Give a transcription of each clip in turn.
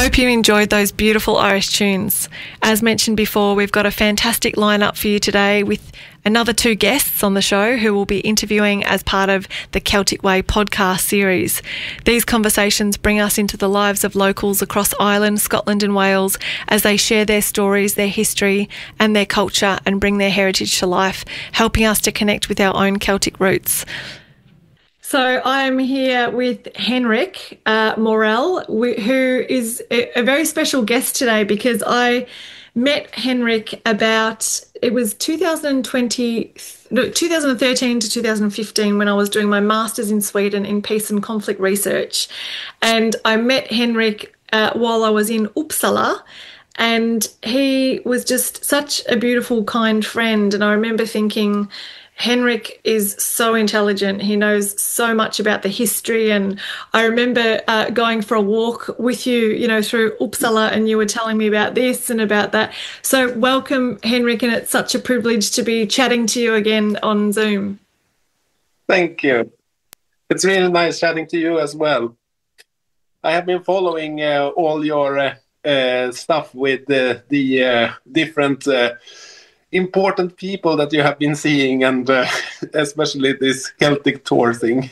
Hope you enjoyed those beautiful Irish tunes. As mentioned before, we've got a fantastic lineup for you today with another 2 guests on the show who will be interviewing as part of the Celtic Way podcast series. These conversations bring us into the lives of locals across Ireland, Scotland and Wales as they share their stories, their history and their culture and bring their heritage to life, helping us to connect with our own Celtic roots. So I'm here with Henrik Morell, who is a very special guest today because I met Henrik it was 2013 to 2015 when I was doing my master's in Sweden in peace and conflict research. And I met Henrik while I was in Uppsala, and he was just such a beautiful, kind friend. And I remember thinking, Henrik is so intelligent. He knows so much about the history. And I remember going for a walk with you, through Uppsala, and you were telling me about this and about that. So welcome, Henrik, and it's such a privilege to be chatting to you again on Zoom. Thank you. It's really nice chatting to you as well. I have been following all your stuff with the different important people that you have been seeing, and especially this Celtic tour thing.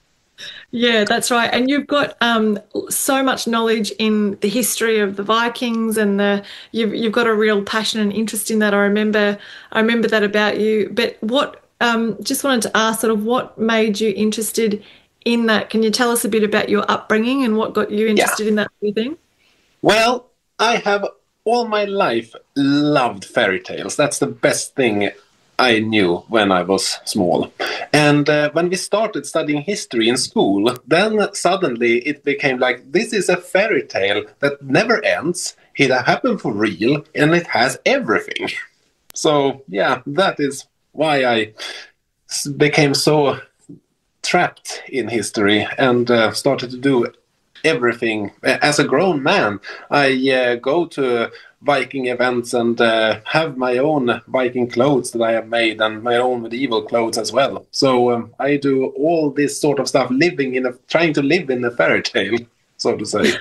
Yeah, that's right. And you've got so much knowledge in the history of the Vikings, and you've got a real passion and interest in that. I remember that about you. But what just wanted to ask, sort of, what made you interested in that? Can you tell us a bit about your upbringing and what got you interested in that sort of thing? Well, I have all my life loved fairy tales. That's the best thing I knew when I was small. And when we started studying history in school, then suddenly it became like, this is a fairy tale that never ends. It happened for real, and it has everything. So, yeah, that is why I became so trapped in history and started to do everything. As a grown man, I go to Viking events and have my own Viking clothes that I have made, and my own medieval clothes as well. So I do all this sort of stuff, trying to live in a fairy tale, so to say.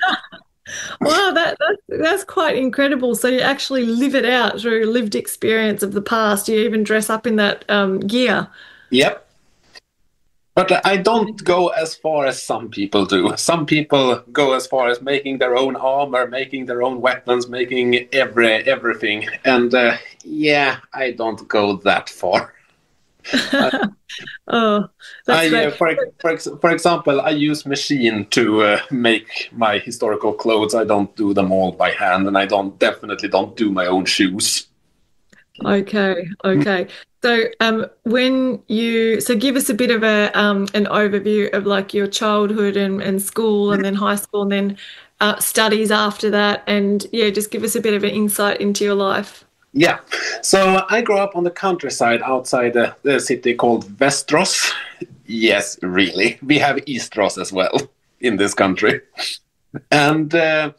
Wow, that's quite incredible. So you actually live it out through lived experience of the past. You even dress up in that gear. Yep. But I don't go as far as some people do. Some people go as far as making their own armor, making their own weapons, making everything. And I don't go that far. Oh, that's great. For example, I use machine to make my historical clothes. I don't do them all by hand, and I definitely don't do my own shoes. Okay. So give us a bit of an overview of like your childhood and school, and then high school, and then studies after that, and just give us a bit of an insight into your life. Yeah, so I grew up on the countryside outside the city called Västerås. Yes, really, we have Eastros as well in this country, and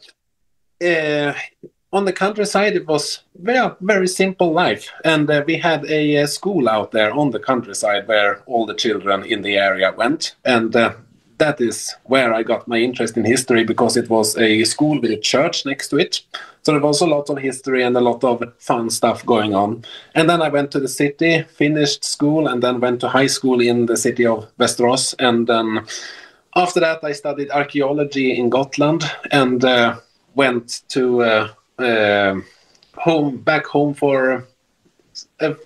on the countryside, it was very simple life. And we had a school out there on the countryside where all the children in the area went. And that is where I got my interest in history, because it was a school with a church next to it. So there was a lot of history and a lot of fun stuff going on. And then I went to the city, finished school, and then went to high school in the city of Västerås. And then after that, I studied archaeology in Gotland and went to back home for a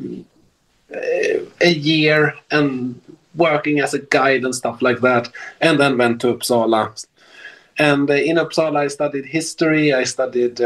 year and working as a guide and stuff like that, and then went to Uppsala. And in Uppsala I studied history, I studied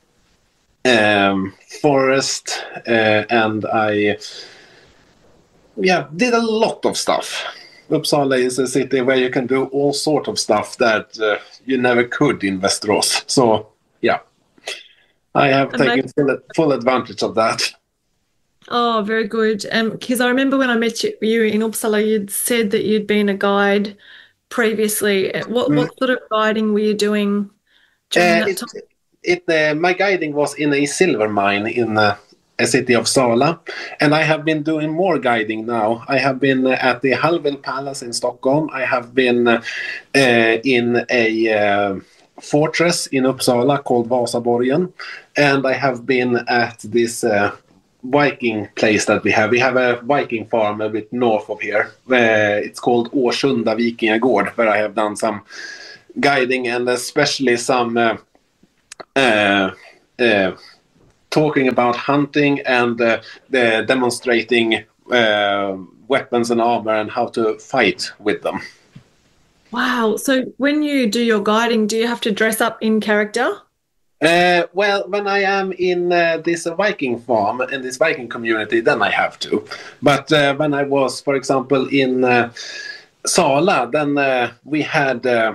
forest, and I did a lot of stuff. Uppsala is a city where you can do all sorts of stuff that you never could in Västerås. So I have taken full advantage of that. Oh, very good. Because I remember when I met you in Uppsala, you'd said that you'd been a guide previously. What sort of guiding were you doing during that time? My guiding was in a silver mine in a city of Sala, and I have been doing more guiding now. I have been at the Hallwyl Palace in Stockholm. I have been in a fortress in Uppsala called Vasaborgen, and I have been at this Viking place that we have. We have a Viking farm a bit north of here. It's called Årsunda Vikingagård, where I have done some guiding and especially some talking about hunting and demonstrating weapons and armor and how to fight with them. Wow. So when you do your guiding, do you have to dress up in character? Well, when I am in this Viking farm, in this Viking community, then I have to. But when I was, for example, in Sala, then we had the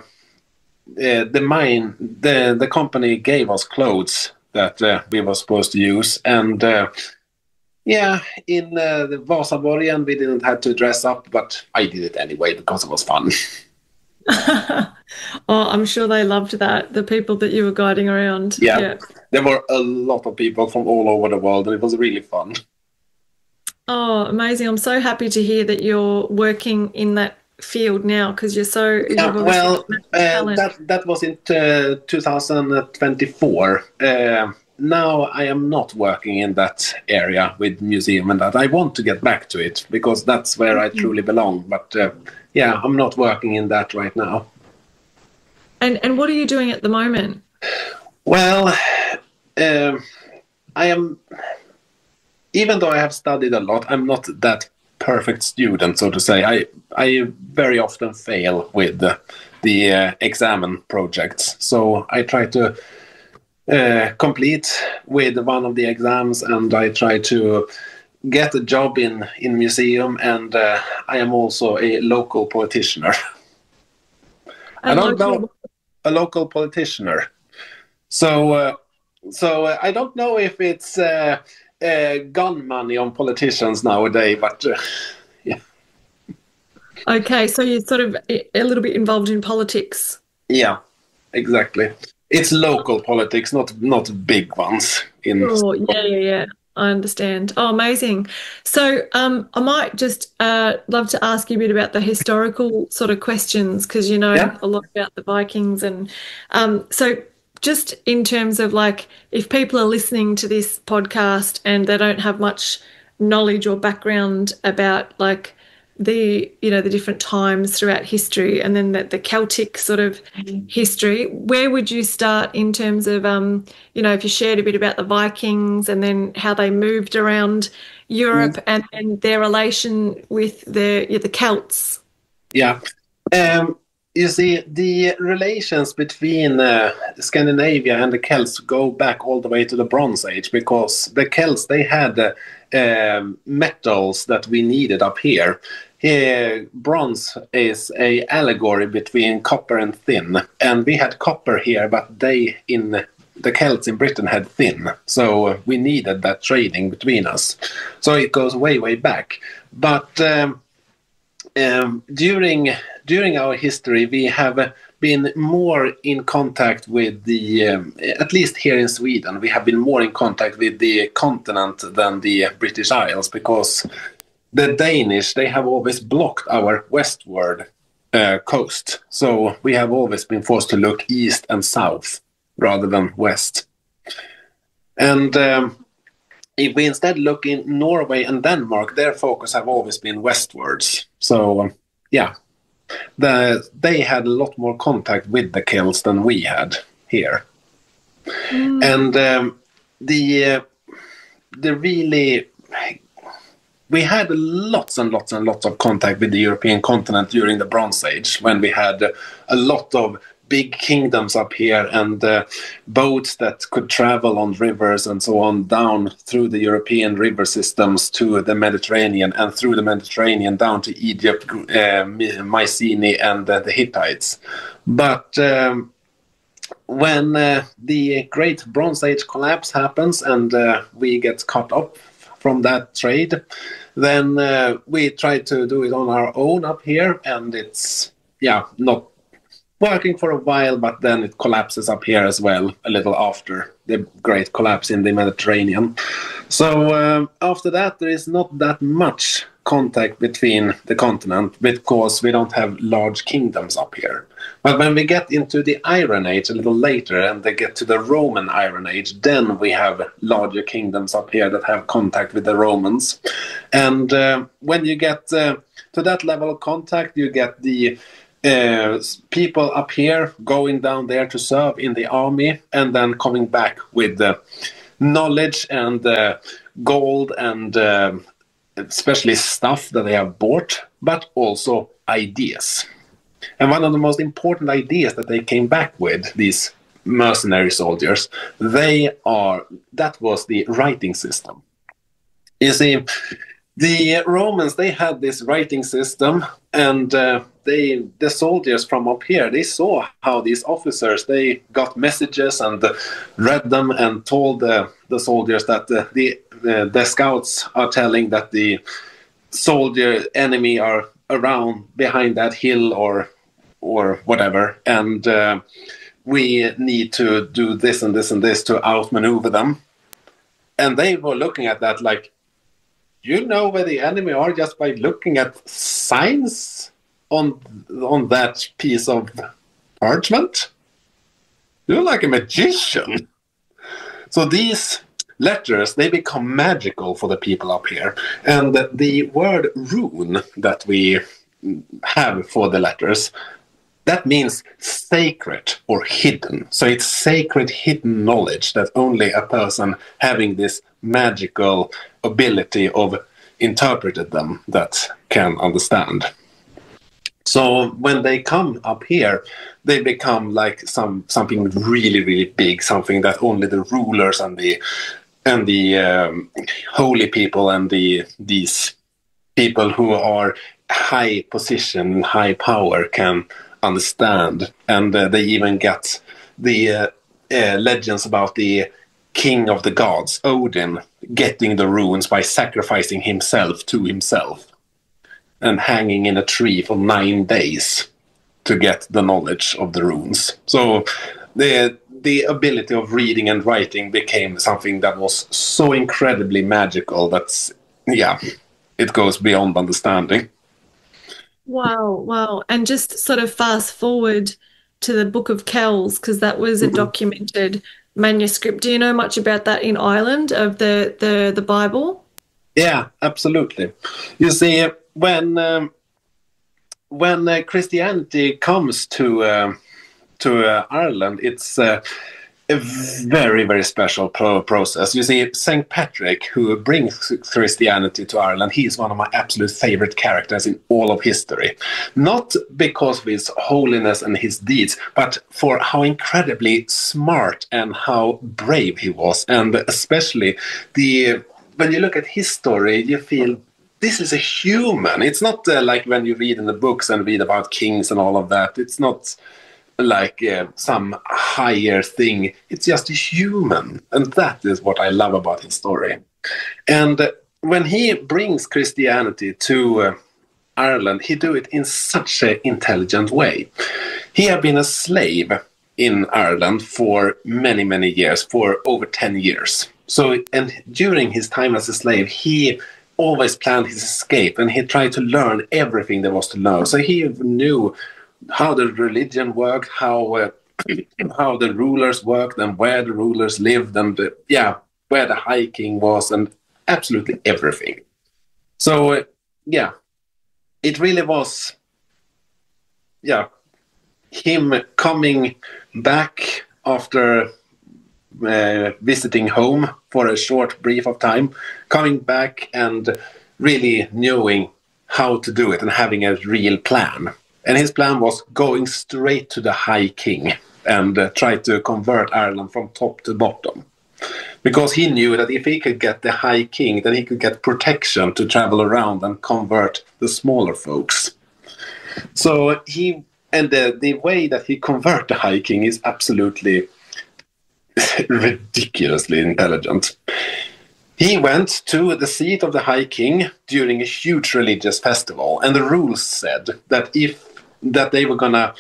company gave us clothes that we were supposed to use. And in the Vasaborgen, we didn't have to dress up, but I did it anyway because it was fun. Oh, I'm sure they loved that, the people that you were guiding around. Yeah, there were a lot of people from all over the world, and it was really fun. Oh, amazing. I'm so happy to hear that you're working in that field now because you're so... Yeah, well, that was in 2024. Now I am not working in that area with museum and that. I want to get back to it because that's where I truly belong. But yeah, I'm not working in that right now. And what are you doing at the moment? Well, I am, even though I have studied a lot, I'm not that perfect student, so to say. I very often fail with the exam projects. So I try to complete with one of the exams, and I try to get a job in museum, and I am also a local politician. I don't know a local politician. So I don't know if it's gun money on politicians nowadays, but yeah. Okay, so you're sort of a little bit involved in politics. Yeah, exactly. It's local politics, not big ones. Oh, yeah. I understand. Oh, amazing. So I might just love to ask you a bit about the historical sort of questions because you know a lot about the Vikings. And so just in terms of like if people are listening to this podcast and they don't have much knowledge or background about like the different times throughout history and then the Celtic sort of history, where would you start in terms of if you shared a bit about the Vikings and then how they moved around Europe and their relation with the Celts? Yeah. You see, the relations between Scandinavia and the Celts go back all the way to the Bronze Age because the Celts, they had metals that we needed up here. Bronze is a allegory between copper and tin, and we had copper here, but the Celts in Britain had tin, so we needed that trading between us. So it goes way, way back. But during our history, we have been more in contact with the, at least here in Sweden, we have been more in contact with the continent than the British Isles because the Danish, they have always blocked our westward coast. So we have always been forced to look east and south rather than west. And if we instead look in Norway and Denmark, their focus have always been westwards. So, they had a lot more contact with the Celts than we had here. And we had lots and lots and lots of contact with the European continent during the Bronze Age when we had a lot of big kingdoms up here and boats that could travel on rivers and so on down through the European river systems to the Mediterranean and through the Mediterranean down to Egypt, Mycenae and the Hittites. But when the Great Bronze Age collapse happens and we get cut off from that trade, then we try to do it on our own up here, and it's not working for a while, but then it collapses up here as well, a little after the great collapse in the Mediterranean. So after that, there is not that much contact between the continent because we don't have large kingdoms up here. But when we get into the Iron Age a little later and they get to the Roman Iron Age, then we have larger kingdoms up here that have contact with the Romans. And when you get to that level of contact, you get the people up here going down there to serve in the army and then coming back with knowledge and gold and especially stuff that they have bought, but also ideas. And one of the most important ideas that they came back with, these mercenary soldiers, that was the writing system. You see, the Romans, they had this writing system, and the soldiers from up here, they saw how these officers, they got messages and read them and told the soldiers that the scouts are telling that the soldier enemy are around behind that hill or whatever, and we need to do this and this and this to outmaneuver them. And they were looking at that like, you know where the enemy are just by looking at signs on that piece of parchment? You're like a magician. So these letters, they become magical for the people up here. And the word rune that we have for the letters, that means sacred or hidden. So it's sacred hidden knowledge that only a person having this magical ability of interpreted them that can understand. So when they come up here, they become like something really, really big, something that only the rulers and the holy people and these people who are high position, high power can understand. And they even get the legends about the king of the gods, Odin, getting the runes by sacrificing himself to himself and hanging in a tree for 9 days to get the knowledge of the runes. So the ability of reading and writing became something that was so incredibly magical that, it goes beyond understanding. Wow. And just sort of fast forward to the Book of Kells, because that was a documented manuscript. Do you know much about that in Ireland, of the Bible? Yeah, absolutely. You see, when Christianity comes to Ireland, it's a very, very special process. You see, St. Patrick, who brings Christianity to Ireland, he is one of my absolute favorite characters in all of history. Not because of his holiness and his deeds, but for how incredibly smart and how brave he was. And especially when you look at his story, you feel this is a human. It's not like when you read in the books and read about kings and all of that. It's not like some higher thing. It's just a human. And that is what I love about his story. And when he brings Christianity to Ireland, he do it in such an intelligent way. He had been a slave in Ireland for many, many years, for over 10 years. So, and during his time as a slave, he always planned his escape, and he tried to learn everything there was to learn. So he knew how the religion worked, how the rulers worked, and where the rulers lived, and where the High King was, and absolutely everything. So it really was him coming back after visiting home for a short brief of time, coming back and really knowing how to do it and having a real plan. And his plan was going straight to the High King and try to convert Ireland from top to bottom. Because he knew that if he could get the High King, then he could get protection to travel around and convert the smaller folks. So the way that he convert the High King is absolutely ridiculously intelligent. He went to the seat of the High King during a huge religious festival, and the rules said that they were gonna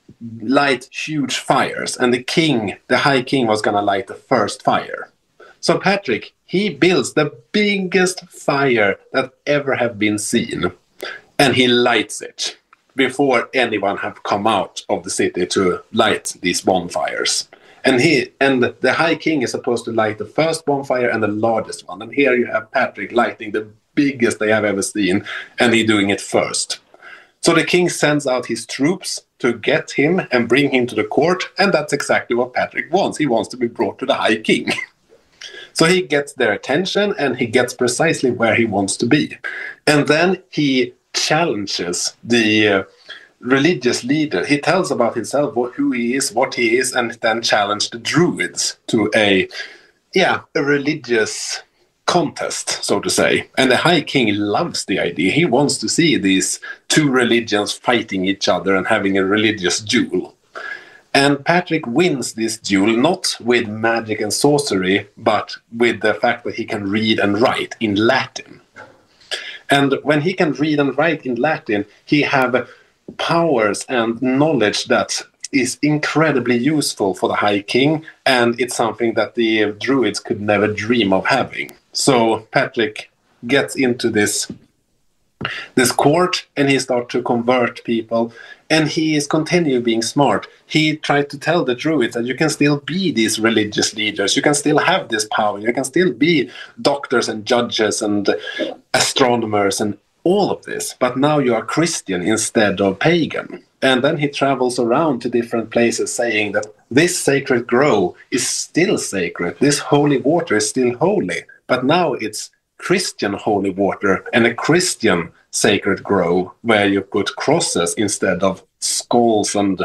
light huge fires, and the High King, was going to light the first fire. So Patrick, he builds the biggest fire that ever have been seen, and he lights it before anyone have come out of the city to light these bonfires. And the High King is supposed to light the first bonfire and the largest one. And here you have Patrick lighting the biggest they have ever seen, and he doing it first. So the king sends out his troops to get him and bring him to the court, and that's exactly what Patrick wants. He wants to be brought to the High King. So he gets their attention, and he gets precisely where he wants to be. And then he challenges the religious leader. He tells about himself, who he is, what he is, and then challenge the Druids to a religious contest, so to say. And the High King loves the idea. He wants to see these two religions fighting each other and having a religious duel. And Patrick wins this duel not with magic and sorcery, but with the fact that he can read and write in Latin. And when he can read and write in Latin, he have powers and knowledge that is incredibly useful for the High King, and it's something that the Druids could never dream of having. So Patrick gets into this court, and he starts to convert people, and he is continue being smart. He tried to tell the Druids that you can still be these religious leaders, you can still have this power, you can still be doctors and judges and astronomers and all of this, but now you are Christian instead of pagan. And then he travels around to different places saying that this sacred grove is still sacred, this holy water is still holy, but now it's Christian holy water and a Christian sacred grove where you put crosses instead of skulls and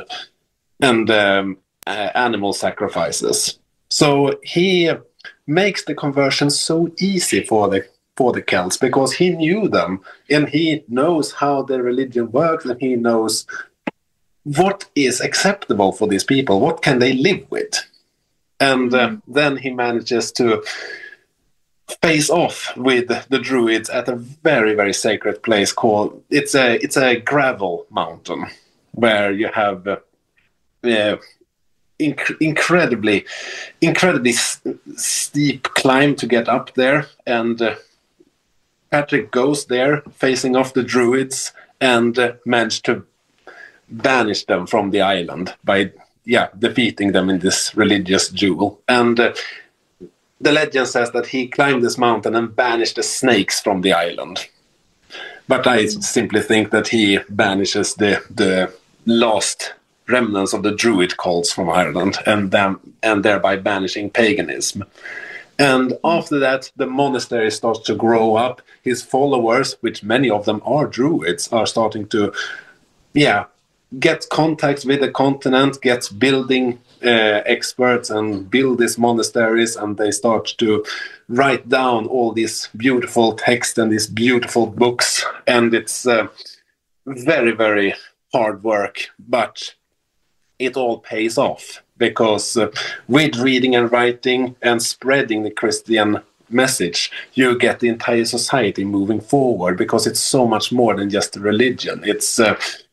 animal sacrifices. So he makes the conversion so easy for the Celts because he knew them, and he knows how their religion works, and he knows what is acceptable for these people, what can they live with. And then he manages to face off with the Druids at a very, very sacred place called, it's a gravel mountain where you have incredibly steep climb to get up there, and Patrick goes there facing off the Druids and managed to banish them from the island by defeating them in this religious duel. And the legend says that he climbed this mountain and banished the snakes from the island. But I simply think that he banishes the last remnants of the Druid cults from Ireland, and thereby banishing paganism. And after that, the monastery starts to grow up. His followers, which many of them are Druids, are starting to get contacts with the continent, get building experts and build these monasteries, and they start to write down all these beautiful texts and these beautiful books. And it's very, very hard work, but it all pays off because with reading and writing and spreading the Christian message, you get the entire society moving forward, because it's so much more than just a religion. It's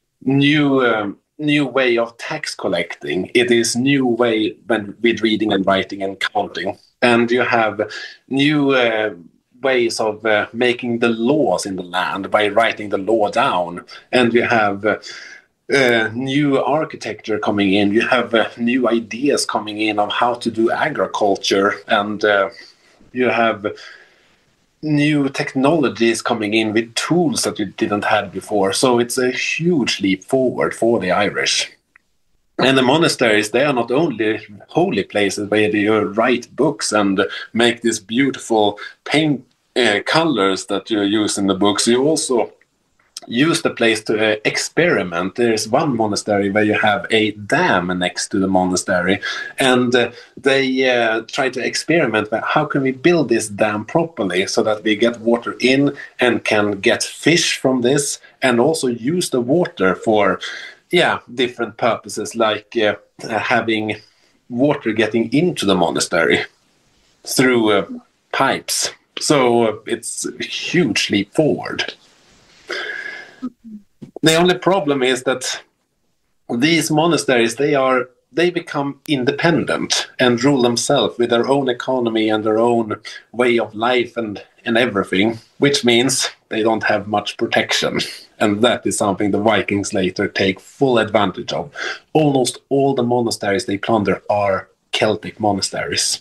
new way of tax collecting. It is new way with reading and writing and counting, and you have new ways of making the laws in the land by writing the law down, and you have new architecture coming in. You have new ideas coming in of how to do agriculture, and you have new technologies coming in with tools that you didn't have before. So it's a huge leap forward for the Irish. And the monasteries, they are not only holy places where you write books and make these beautiful paint colors that you use in the books. You also use the place to experiment. There's one monastery where you have a dam next to the monastery, and they try to experiment with how can we build this dam properly so that we get water in and can get fish from this, and also use the water for different purposes, like having water getting into the monastery through pipes. So it's a huge leap forward. The only problem is that these monasteries, they become independent and rule themselves with their own economy and their own way of life and everything, which means they don't have much protection. And that is something the Vikings later take full advantage of. Almost all the monasteries they plunder are Celtic monasteries.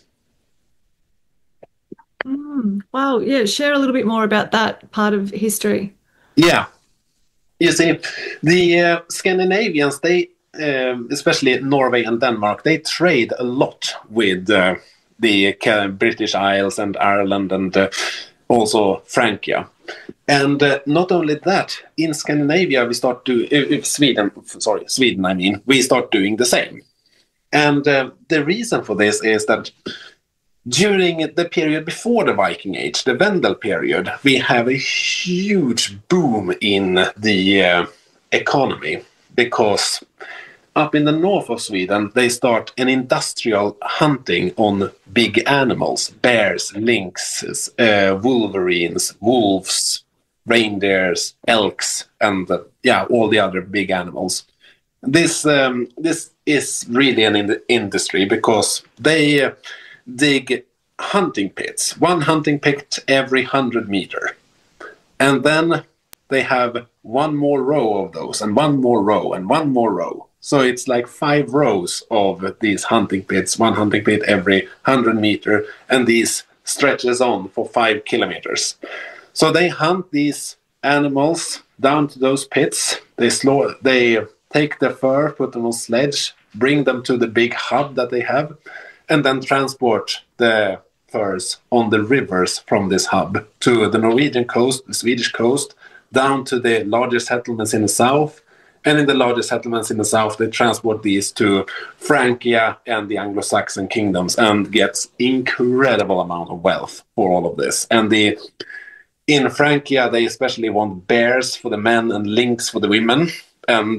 Wow, yeah, share a little bit more about that part of history. Yeah. You see, the Scandinavians, they, especially Norway and Denmark, they trade a lot with the British Isles and Ireland and also Francia. And not only that, in Scandinavia we start to Sweden, I mean, we start doing the same. And the reason for this is that during the period before the Viking Age, the Vendel period, we have a huge boom in the economy, because up in the north of Sweden, they start an industrial hunting on big animals, bears, lynxes, wolverines, wolves, reindeers, elks, and all the other big animals. This is really an industry, because they dig hunting pits, one hunting pit every 100 meters. And then they have one more row of those, and one more row, and one more row. So it's like 5 rows of these hunting pits, one hunting pit every 100 meters, and these stretches on for 5 kilometers. So they hunt these animals down to those pits. They take the fur, put them on sledge, bring them to the big hub that they have, and then transport the furs on the rivers from this hub to the Norwegian coast, the Swedish coast, down to the largest settlements in the south. And in the largest settlements in the south, they transport these to Francia and the Anglo-Saxon kingdoms, and gets incredible amount of wealth for all of this. And in Francia, they especially want bears for the men and lynx for the women. And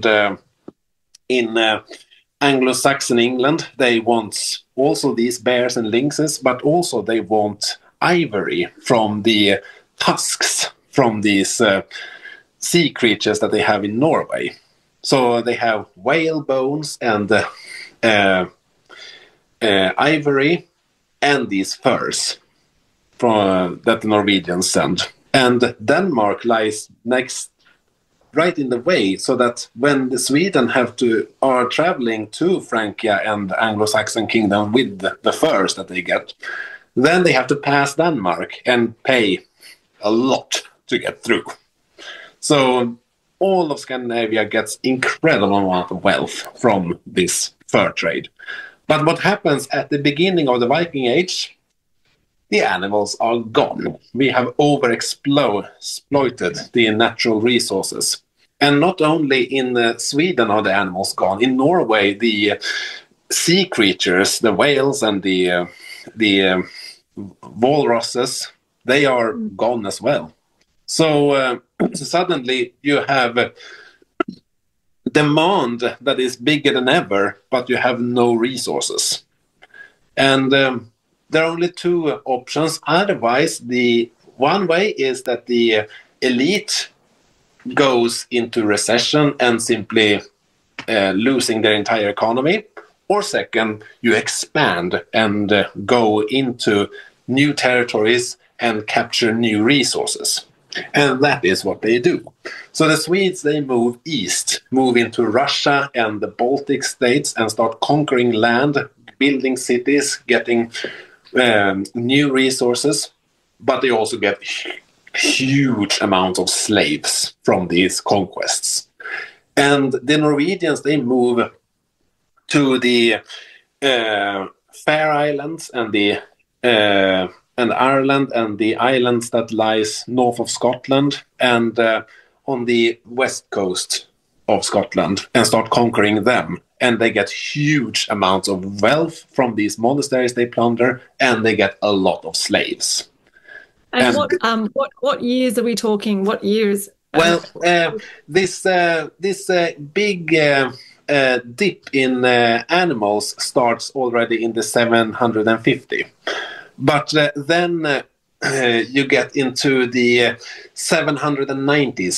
in Anglo-Saxon England, they want also these bears and lynxes, but also they want ivory from the tusks from these sea creatures that they have in Norway. So they have whale bones and ivory and these furs that the Norwegians send. And Denmark lies right in the way, so that when the Sweden are traveling to Francia and Anglo-Saxon kingdom with the furs that they get, then they have to pass Denmark and pay a lot to get through. So all of Scandinavia gets incredible amount of wealth from this fur trade. But what happens at the beginning of the Viking Age? The animals are gone. We have overexploited the natural resources. And not only in Sweden are the animals gone. In Norway, the sea creatures, the whales and the walruses, they are gone as well. So suddenly you have demand that is bigger than ever, but you have no resources. And there are only 2 options. Otherwise, the one way is that the elite goes into recession and simply losing their entire economy. Or second, you expand and go into new territories and capture new resources. And that is what they do. So the Swedes, they move east, move into Russia and the Baltic states and start conquering land, building cities, getting new resources, but they also get huge amounts of slaves from these conquests. And the Norwegians, they move to the Fair Islands and Ireland and the islands that lies north of Scotland and on the west coast of Scotland, and start conquering them. And they get huge amounts of wealth from these monasteries they plunder, and they get a lot of slaves. And what years are we talking? What years? Well, this big dip in animals starts already in the 750. But then you get into the 790s,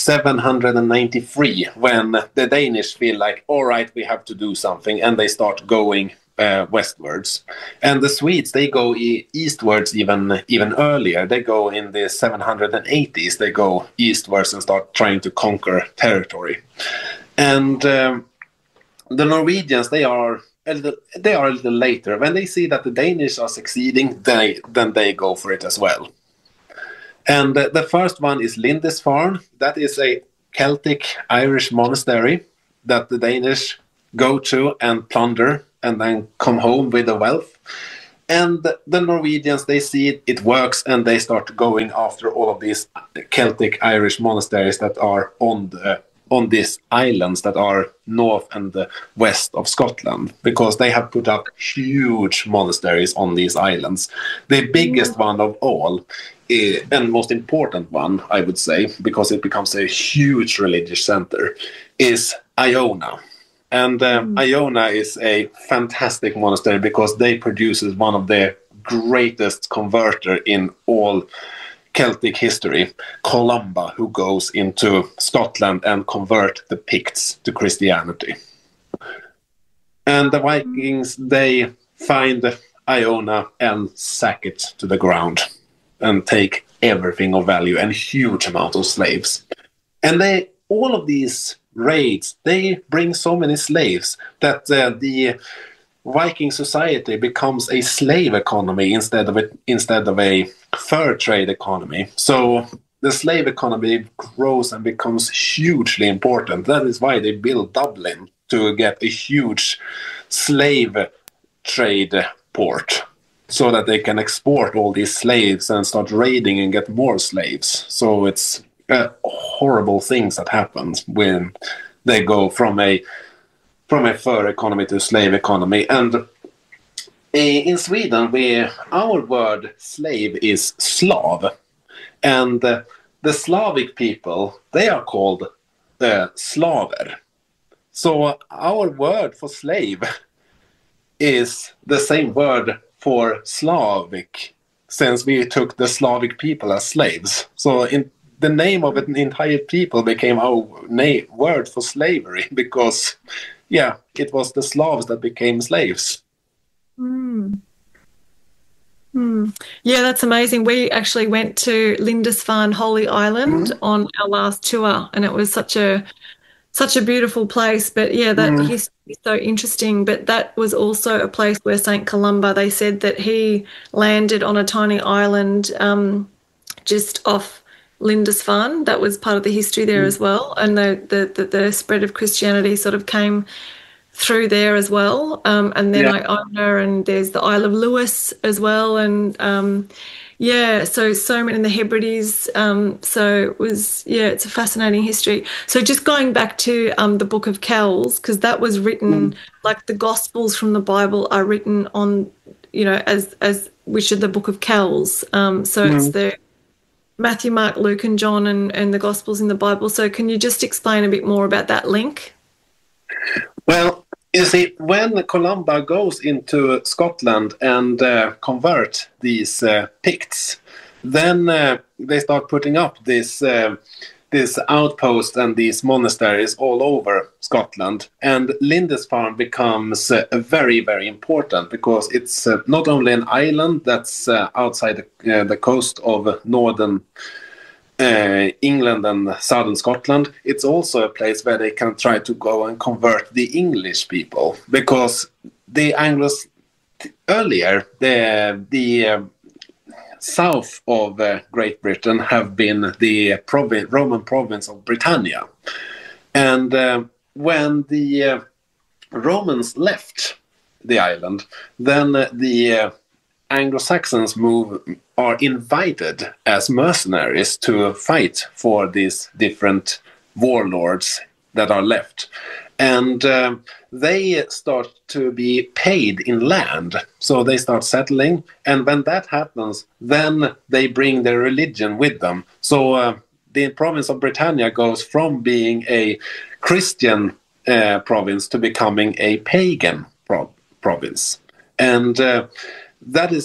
793, when the Danish feel like, all right, we have to do something, and they start going westwards. And the Swedes, they go eastwards even earlier. They go in the 780s, they go eastwards and start trying to conquer territory. And the Norwegians, they are a little later. When they see that the Danish are succeeding, then they go for it as well. And the first one is Lindisfarne. That is a Celtic Irish monastery that the Danish go to and plunder and then come home with the wealth. And the Norwegians, they see it works, and they start going after all of these Celtic Irish monasteries that are on these islands that are north and west of Scotland, because they have put up huge monasteries on these islands. The biggest one of all, and most important one, I would say, because it becomes a huge religious center, is Iona. And Iona is a fantastic monastery because they produce one of the greatest converter in all Celtic history, Columba, who goes into Scotland and convert the Picts to Christianity. And the Vikings, they find Iona and sack it to the ground and take everything of value and huge amount of slaves. And all of these raids, they bring so many slaves that the Viking society becomes a slave economy instead of a fur trade economy. So the slave economy grows and becomes hugely important. That is why they build Dublin, to get a huge slave trade port, so that they can export all these slaves and start raiding and get more slaves. So it's horrible things that happen when they go from a fur economy to slave economy. And in Sweden, our word slave is Slav. And the Slavic people, they are called Slaver. So our word for slave is the same word for Slavic, since we took the Slavic people as slaves. So the name of an entire people became our word for slavery, because it was the Slavs that became slaves. Yeah, that's amazing. We actually went to Lindisfarne Holy Island on our last tour, and it was such a beautiful place. But that history is so interesting. But that was also a place where St. Columba, they said that he landed on a tiny island just off Lindisfarne. That was part of the history there as well, and the spread of Christianity sort of came through there as well. And then Iona, and there's the Isle of Lewis as well, and so many in the Hebrides. So it was it's a fascinating history. So just going back to the Book of Kells, because that was written like the Gospels from the Bible are written on, as which are the Book of Kells. So it's the Matthew, Mark, Luke, and John, and the Gospels in the Bible. So can you just explain a bit more about that link? Well, you see, when Columba goes into Scotland and convert these Picts, then they start putting up this outpost and these monasteries all over Scotland. And Lindisfarne becomes very, very important, because it's not only an island that's outside the coast of northern England and southern Scotland. It's also a place where they can try to go and convert the English people, because the Anglos earlier, the south of Great Britain have been the Roman province of Britannia. And when the Romans left the island, then the Anglo-Saxons are invited as mercenaries to fight for these different warlords that are left. And they start to be paid in land. So they start settling. And when that happens, then they bring their religion with them. So the province of Britannia goes from being a Christian province to becoming a pagan province. And that is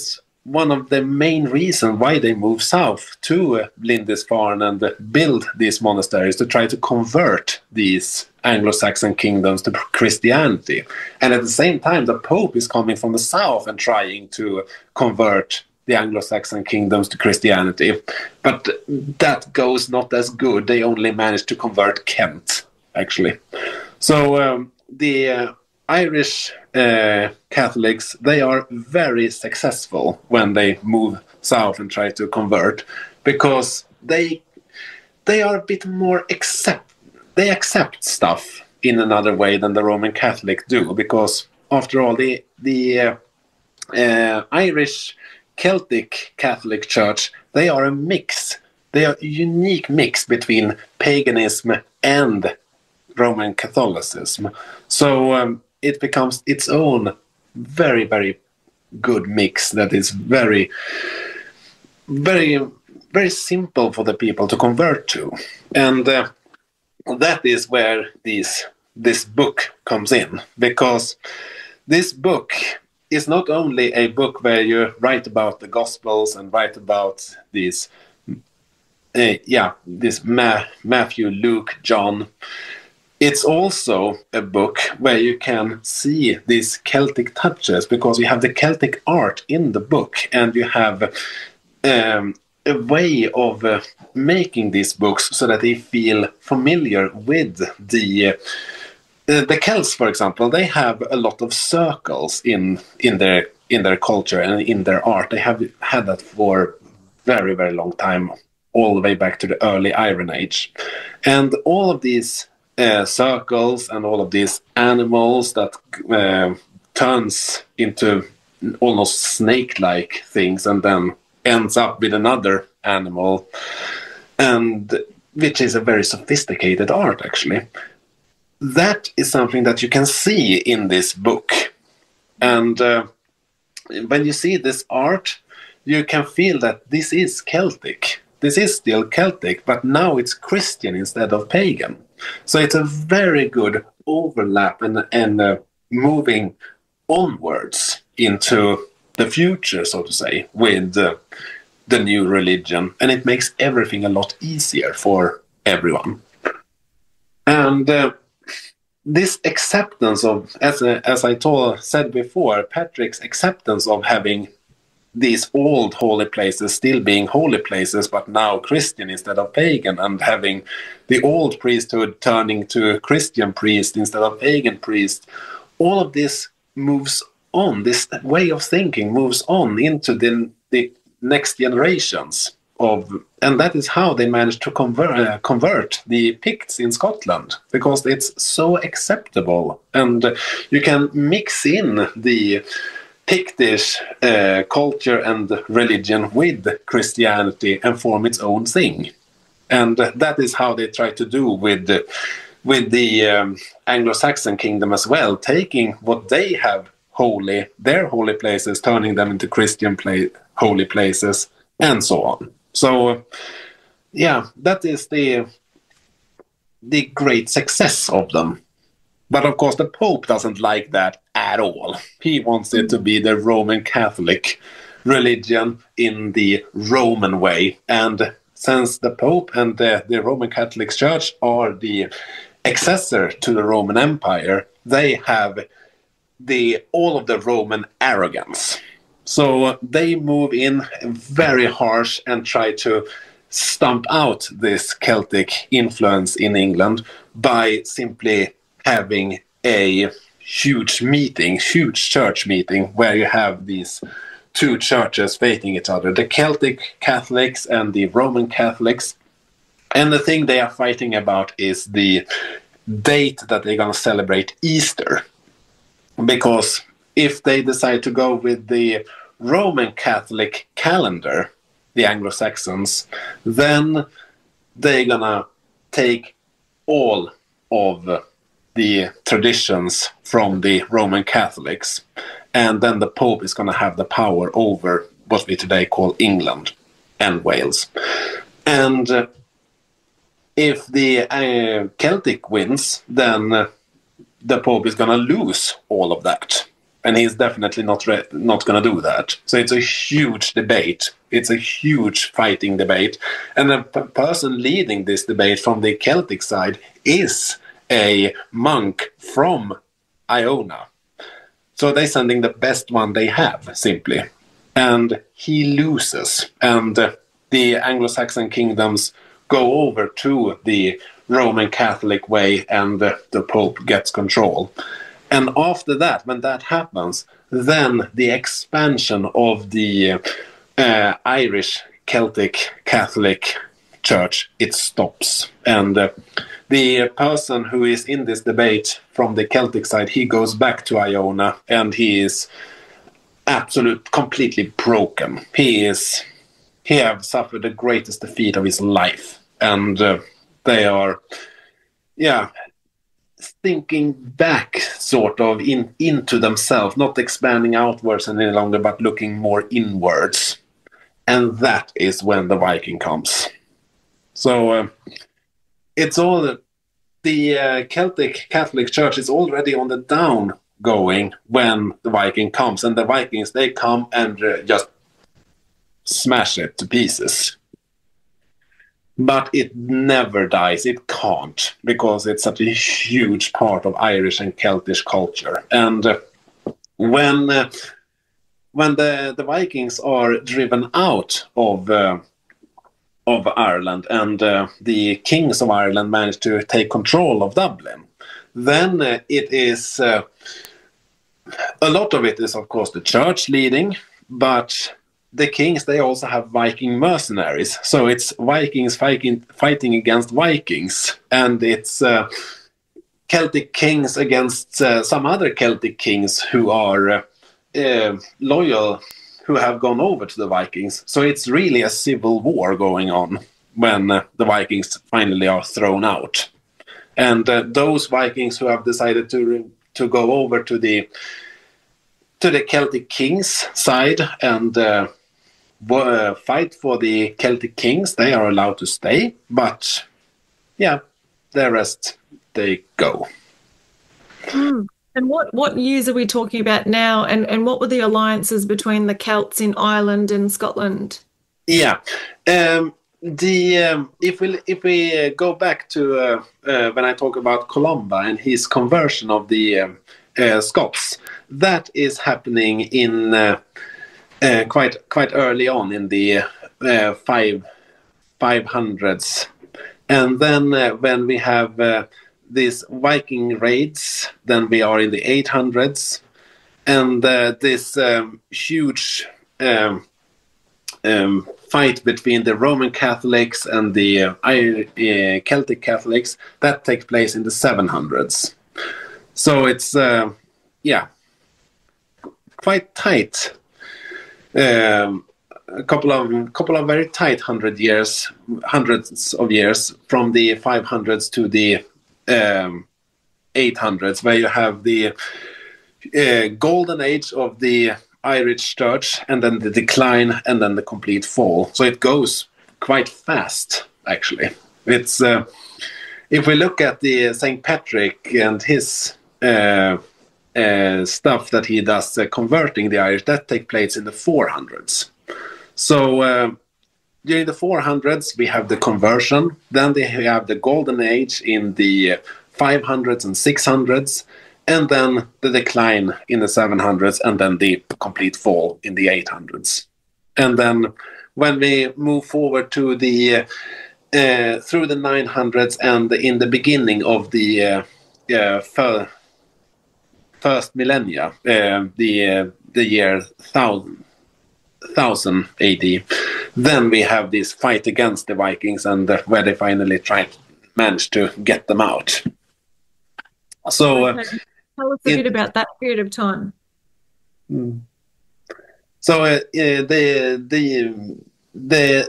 one of the main reasons why they move south to Lindisfarne and build these monasteries to try to convert these Anglo-Saxon kingdoms to Christianity. And at the same time, the Pope is coming from the south and trying to convert the Anglo-Saxon kingdoms to Christianity. But that goes not as good. They only managed to convert Kent, actually. So the Irish Catholics, they are very successful when they move south and try to convert, because they are a bit more they accept stuff in another way than the Roman Catholic do, because after all, the Irish Celtic Catholic Church, they are a mix. They are a unique mix between paganism and Roman Catholicism. So it becomes its own very, very good mix that is very, very, very simple for the people to convert to. And that is where this book comes in, because this book is not only a book where you write about the Gospels and write about these, Matthew, Luke, John. It's also a book where you can see these Celtic touches, because you have the Celtic art in the book, and you have a way of making these books so that they feel familiar with the Celts, for example. They have a lot of circles in their culture and in their art. They have had that for very, very long time, all the way back to the early Iron Age. And all of these circles and all of these animals that turns into almost snake-like things and then ends up with another animal, and which is a very sophisticated art, actually. That is something that you can see in this book. And when you see this art, you can feel that this is Celtic. This is still Celtic, but now it's Christian instead of pagan. So it's a very good overlap and moving onwards into the future, so to say, with the new religion. And it makes everything a lot easier for everyone. And this acceptance of, as I said before, Patrick's acceptance of having these old holy places still being holy places, but now Christian instead of pagan, and having the old priesthood turning to Christian priest instead of pagan priest, all of this moves on. This way of thinking moves on into the next generations and that is how they managed to convert the Picts in Scotland, because it's so acceptable, and you can mix in the Pictish culture and religion with Christianity and form its own thing. And that is how they try to do with the Anglo-Saxon kingdom as well, taking what they have holy, their holy places, turning them into Christian holy places, and so on. So, that is the great success of them. But of course, the Pope doesn't like that at all. He wants it to be the Roman Catholic religion in the Roman way. And since the Pope and the Roman Catholic Church are the successor to the Roman Empire, they have all of the Roman arrogance. So they move in very harsh and try to stamp out this Celtic influence in England by simply having a huge church meeting, where you have these two churches facing each other, the Celtic Catholics and the Roman Catholics. And the thing they are fighting about is the date that they're going to celebrate Easter. Because if they decide to go with the Roman Catholic calendar, the Anglo-Saxons, then they're going to take all of the traditions from the Roman Catholics, and then the Pope is going to have the power over what we today call England and Wales. And if the Celtic wins, then the Pope is going to lose all of that. and he's definitely not going to do that. So it's a huge debate. It's a huge fighting debate, and the person leading this debate from the Celtic side is a monk from Iona. So they're sending the best one they have, simply. And he loses. And the Anglo-Saxon kingdoms go over to the Roman Catholic way, and the Pope gets control. And after that, when that happens, then the expansion of the Irish Celtic Catholic Church, it stops. And the person who is in this debate from the Celtic side, he goes back to Iona, and he is completely broken. He have suffered the greatest defeat of his life, and they are, thinking back sort of into themselves, not expanding outwards any longer, but looking more inwards. And that is when the Viking comes. So it's all the Celtic Catholic Church is already on the down going when the Viking comes, and the Vikings, they come and just smash it to pieces. But it never dies. It can't, because it's such a huge part of Irish and Celtic culture. And when the Vikings are driven out of Ireland, and the kings of Ireland manage to take control of Dublin, then it is a lot of it is, of course, the church leading, but the kings, they also have Viking mercenaries. So it's Vikings fighting against Vikings, and it's Celtic kings against some other Celtic kings who are loyal, who have gone over to the Vikings. So it's really a civil war going on when the Vikings finally are thrown out. And those Vikings who have decided to go over to the Celtic kings' side and fight for the Celtic kings, they are allowed to stay, but the rest, they go. And what years are we talking about now, and what were the alliances between the Celts in Ireland and Scotland? If we go back to when I talk about Columba and his conversion of the Scots, that is happening in quite early on in the 500s, and then when we have these Viking raids, then we are in the 800s, and this huge fight between the Roman Catholics and the Celtic Catholics, that takes place in the 700s. So it's quite tight. A couple of very tight hundreds of years from the 500s to the 800s, where you have the golden age of the Irish Church, and then the decline, and then the complete fall. So it goes quite fast, actually. It's if we look at the St. Patrick and his stuff that he does, converting the Irish, that takes place in the 400s. So during the 400s, we have the conversion. Then they have the golden age in the 500s and 600s, and then the decline in the 700s, and then the complete fall in the 800s. And then when we move forward to the through the 900s and in the beginning of the first millennia, the year 1000 AD, then we have this fight against the Vikings, and where they finally manage to get them out. So tell us a bit about that period of time. So the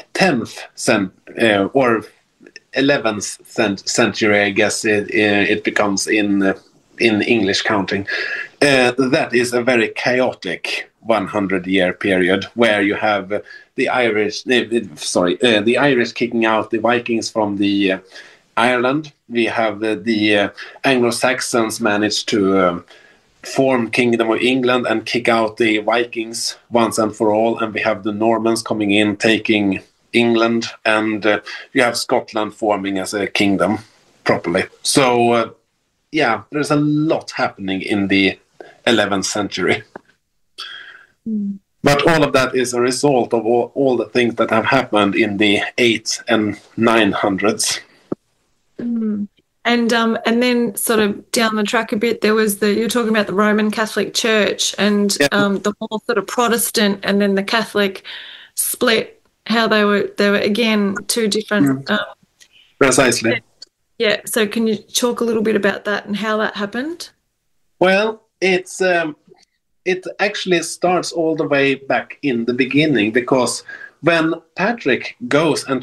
10th or 11th century, I guess it becomes in English counting. That is a very chaotic 100-year period where you have the Irish kicking out the Vikings from the Ireland. We have the Anglo-Saxons managed to form Kingdom of England and kick out the Vikings once and for all, and we have the Normans coming in, taking England, and you have Scotland forming as a kingdom properly. So, there's a lot happening in the 11th century. Mm. But all of that is a result of all the things that have happened in the 800s and 900s. Mm. And then sort of down the track a bit, there was you're talking about the Roman Catholic Church and the more sort of Protestant, and then the Catholic split. How they were again two different. Precisely. Yeah. So can you talk a little bit about that and how that happened? Well, it actually starts all the way back in the beginning, because when Patrick goes and